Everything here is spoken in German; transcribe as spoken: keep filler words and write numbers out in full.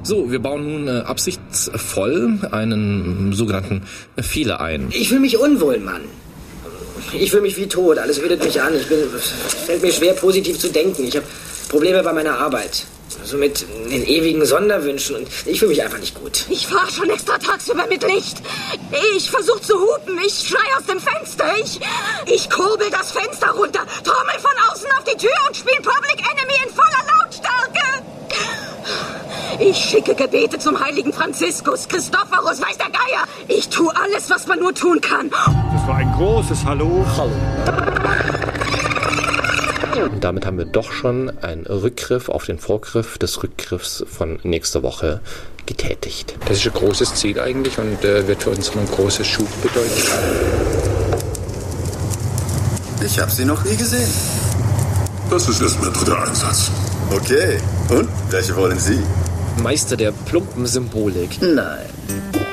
So, wir bauen nun äh, absichtsvoll einen sogenannten Fehler ein. Ich fühle mich unwohl, Mann. Ich fühle mich wie tot. Alles ödet mich an. Ich bin, es fällt mir schwer, positiv zu denken. Ich habe Probleme bei meiner Arbeit. So mit den ewigen Sonderwünschen. Und ich fühle mich einfach nicht gut. Ich fahre schon extra tagsüber mit Licht. Ich versuche zu hupen. Ich schrei aus dem Fenster. Ich, ich kurbel das Fenster runter, trommel von außen auf die Tür und spiele Public Enemy in voller Lautstärke. Ich schicke Gebete zum heiligen Franziskus, Christophorus, weiß der Geier. Ich tue alles, was man nur tun kann. Das war ein großes Hallo. Hallo. Und damit haben wir doch schon einen Rückgriff auf den Vorgriff des Rückgriffs von nächster Woche getätigt. Das ist ein großes Ziel eigentlich und äh, wird für uns ein großes Schub bedeuten. Ich habe sie noch nie gesehen. Das ist erst mein dritter Einsatz. Okay, und welche wollen Sie? Meister der plumpen Symbolik. Nein.